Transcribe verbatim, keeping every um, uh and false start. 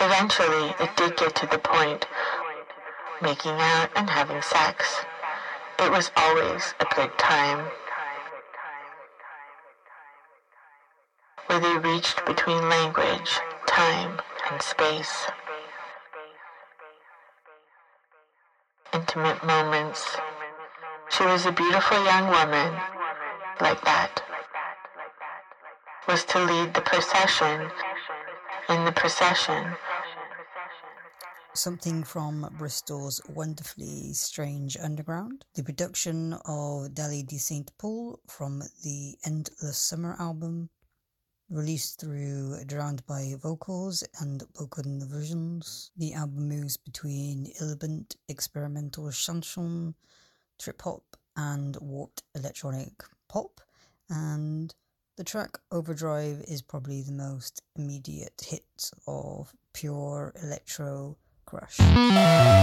Eventually, it did get to the point, making out and having sex. It was always a good time. Where they reached between language, time, and space. Intimate moments. She was a beautiful young woman, like that. Was to lead the procession. In the procession. Something from Bristol's wonderfully strange underground. The production of Dali de Saint Paul from the Endless Summer album, released through Drowned by Vocals and Broken Versions. The album moves between elegant experimental chanson, trip hop, and warped electronic pop, and the track Overdrive is probably the most immediate hit of pure electro crush.